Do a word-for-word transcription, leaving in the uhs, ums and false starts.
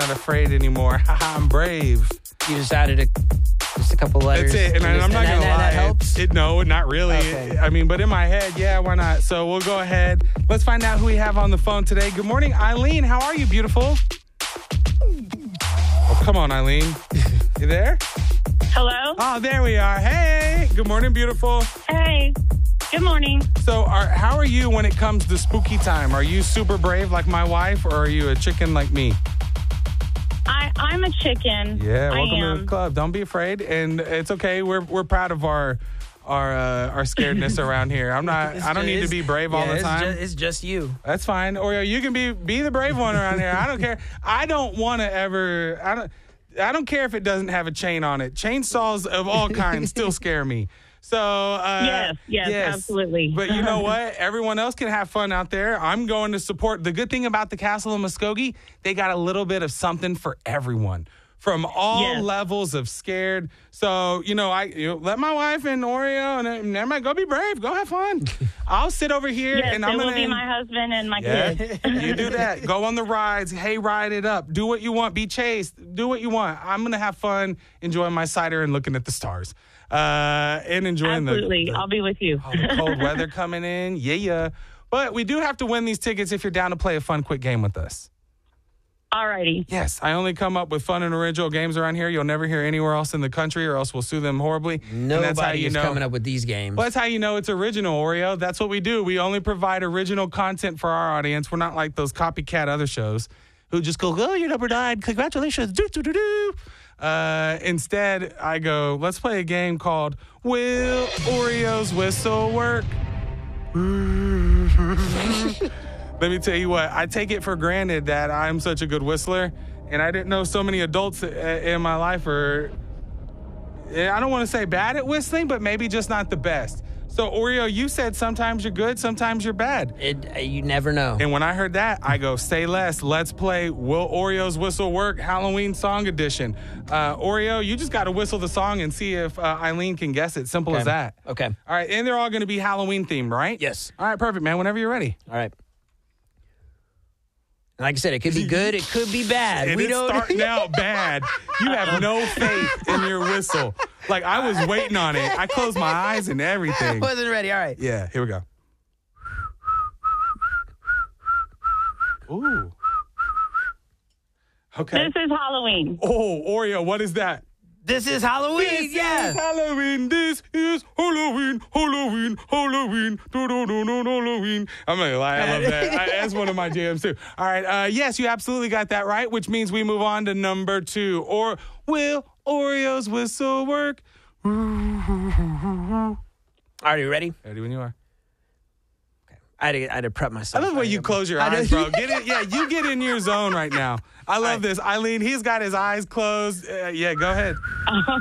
not afraid anymore. Haha, I'm brave. You just added a, just a couple letters. That's it. And, and I'm not and going to that, lie. That helps? It, no, not really. Okay. I mean, but in my head, yeah, why not? So we'll go ahead. Let's find out who we have on the phone today. Good morning, Eileen. How are you, beautiful? Oh, come on, Eileen. You there? Hello? Oh, there we are. Hey. Good morning, beautiful. Hey. Good morning. So are, how are you when it comes to spooky time? Are you super brave like my wife, or are you a chicken like me? I, I'm a chicken. Yeah, welcome I am. to the club. Don't be afraid, and it's okay. We're we're proud of our our uh, our scaredness around here. I'm not. It's I don't ju- need to be brave all yeah, the it's time. ju- it's just you. That's fine. Oreo, you can be be the brave one around here. I don't care. I don't want to ever. I don't. I don't care if it doesn't have a chain on it. Chainsaws of all kinds still scare me. So uh, Yes, yes, absolutely. But you know what? Everyone else can have fun out there. I'm going to support. The good thing about the Castle of Muskogee, they got a little bit of something for everyone. From all Yes. levels of scared. So, you know, I you know, let my wife and Oreo and, and everybody go be brave. Go have fun. I'll sit over here Yes, and it I'm will going be my husband and my yeah, kids. you do that. Go on the rides. Hey, ride it up. Do what you want. Be chased. Do what you want. I'm going to have fun enjoying my cider and looking at the stars. Uh, and enjoying Absolutely. the, the, I'll be with you. oh, the cold weather coming in. Yeah, yeah. But we do have to win these tickets if you're down to play a fun, quick game with us. All righty. Yes, I only come up with fun and original games around here. You'll never hear anywhere else in the country, or else we'll sue them horribly. And that's how Nobody you is know. coming up with these games. Well, that's how you know it's original, Oreo. That's what we do. We only provide original content for our audience. We're not like those copycat other shows who just go, oh, you're number nine. Congratulations. Do, do, do, do. Uh, instead, I go, let's play a game called Will Oreo's Whistle Work? Let me tell you what, I take it for granted that I'm such a good whistler, and I didn't know so many adults in my life are, I don't want to say bad at whistling, but maybe just not the best. So, Oreo, you said sometimes you're good, sometimes you're bad. It, uh, you never know. And when I heard that, I go, say less. Let's play Will Oreo's Whistle Work Halloween Song Edition. Uh, Oreo, you just got to whistle the song and see if uh, Eileen can guess it. Simple Okay. as that. Okay. All right, and they're all going to be Halloween themed, right? Yes. All right, perfect, man. Whenever you're ready. All right. Like I said, it could be good. It could be bad. And we it's don't. starting out bad. You have no faith in your whistle. Like, I was waiting on it. I closed my eyes and everything. Wasn't ready. All right. Yeah, here we go. Ooh. Okay. This is Halloween. Oh, Oreo, what is that? This is Halloween. This yeah. is Halloween. This is Halloween. Halloween. Halloween. Do, do, do, do, Halloween. I'm not gonna lie. I love that. I, that's one of my jams too. All right. Uh, yes, you absolutely got that right, which means we move on to number two. Or will Oreo's whistle work? Are you ready? Ready when you are. I had to, I had to prep I myself. love the way you close your I know. eyes, bro. Get it? Yeah, you get in your zone right now. I love right. this. Eileen, he's got his eyes closed. Uh, yeah, go ahead.